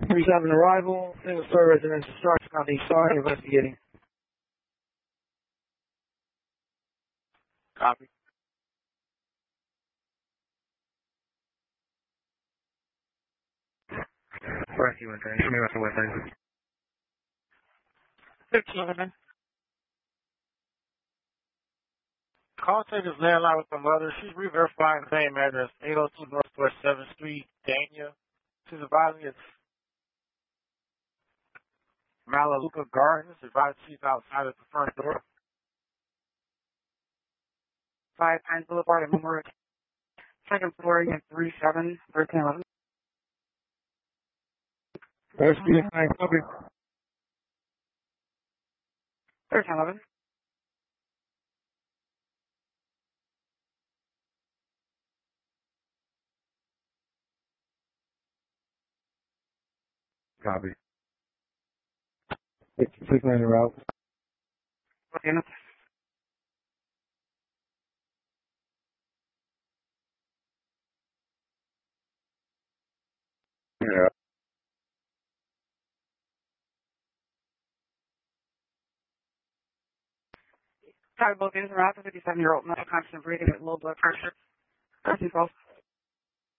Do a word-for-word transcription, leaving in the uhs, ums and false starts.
three seven arrival, single story residence, Starks County, sorry, investigating. Copy. Rescue one thing, show me rescue one thing. fifteen. Call takers landline with the mother. She's re-verifying the same address, eight oh two Northwest seventh Street, Dania. She's advising it's Malaluka Gardens. Advised she's outside of the front door. Five Pines Boulevard and Memorial. Second floor, unit three seven, thirteen eleven. Rescue nine, copy. thirteen eleven. Copy. Six nine route. What unit? Yeah. Sorry, both units are out. fifty-seven year old male, constant breathing with low blood pressure. Rescue calls.